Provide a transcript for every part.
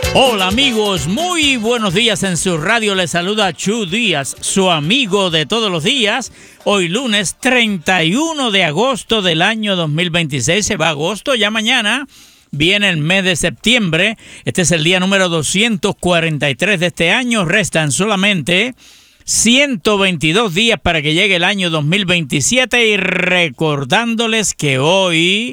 Hola amigos, muy buenos días. En su radio les saluda Chu Díaz, su amigo de todos los días. Hoy lunes 31 de agosto del año 2026. Se va agosto, ya mañana viene el mes de septiembre. Este es el día número 243 de este año. Restan solamente 122 días para que llegue el año 2027. Y recordándoles que hoy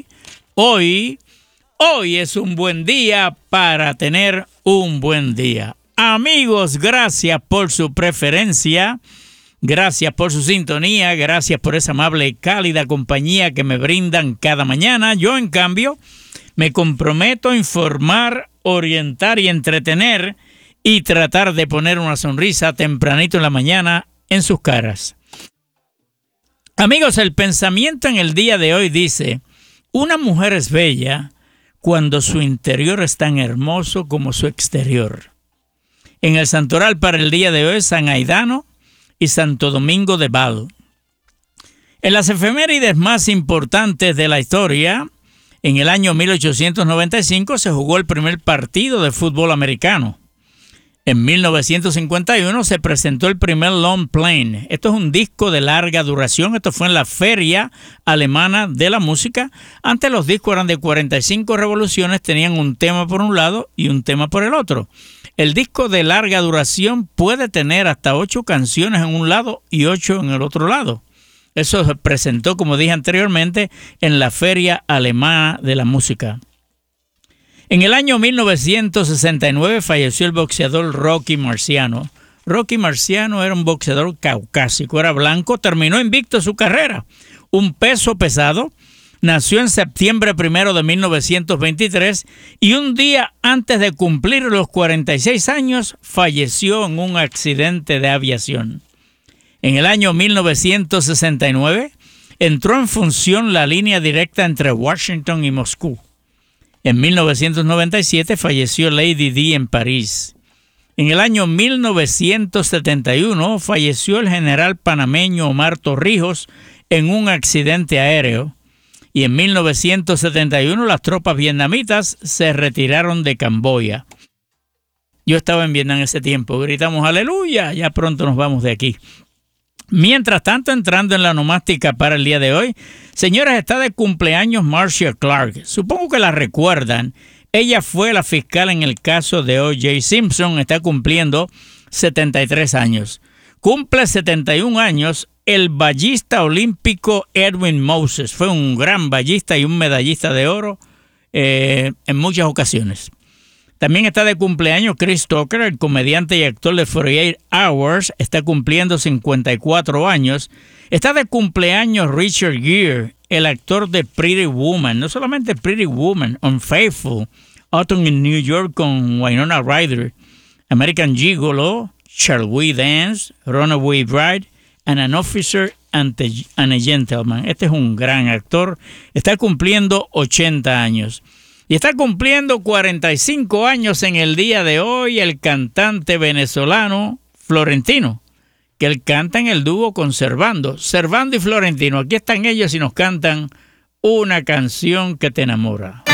es un buen día para tener un buen día. Amigos, gracias por su preferencia, gracias por su sintonía, gracias por esa amable y cálida compañía que me brindan cada mañana. Yo, en cambio, me comprometo a informar, orientar y entretener y tratar de poner una sonrisa tempranito en la mañana en sus caras. Amigos, el pensamiento en el día de hoy dice: una mujer es bella cuando su interior es tan hermoso como su exterior. En el santoral para el día de hoy, San Aidano y Santo Domingo de Val. En las efemérides más importantes de la historia, en el año 1895 se jugó el primer partido de fútbol americano. En 1951 se presentó el primer long plane. Esto es un disco de larga duración. Esto fue en la Feria Alemana de la Música. Antes los discos eran de 45 revoluciones, tenían un tema por un lado y un tema por el otro. El disco de larga duración puede tener hasta 8 canciones en un lado y 8 en el otro lado. Eso se presentó, como dije anteriormente, en la Feria Alemana de la Música. En el año 1969 falleció el boxeador Rocky Marciano. Rocky Marciano era un boxeador caucásico, era blanco, terminó invicto su carrera. Un peso pesado, nació en septiembre 1 de 1923 y un día antes de cumplir los 46 años falleció en un accidente de aviación. En el año 1969 entró en función la línea directa entre Washington y Moscú. En 1997 falleció Lady Di en París. En el año 1971 falleció el general panameño Omar Torrijos en un accidente aéreo. Y en 1971 las tropas vietnamitas se retiraron de Camboya. Yo estaba en Vietnam en ese tiempo. Gritamos aleluya, ya pronto nos vamos de aquí. Mientras tanto, entrando en la onomástica para el día de hoy, señores, está de cumpleaños Marcia Clark. Supongo que la recuerdan. Ella fue la fiscal en el caso de O.J. Simpson. Está cumpliendo 73 años. Cumple 71 años el ballista olímpico Edwin Moses. Fue un gran ballista y un medallista de oro en muchas ocasiones. También está de cumpleaños Chris Tucker, el comediante y actor de 48 Hours, está cumpliendo 54 años. Está de cumpleaños Richard Gere, el actor de Pretty Woman. No solamente Pretty Woman, Unfaithful, Autumn in New York con Winona Ryder, American Gigolo, Shall We Dance, Runaway Bride, and An Officer and a Gentleman. Este es un gran actor. Está cumpliendo 80 años. Y está cumpliendo 45 años en el día de hoy el cantante venezolano Florentino, que él canta en el dúo con Servando y Florentino. Aquí están ellos y nos cantan Una canción que te enamora.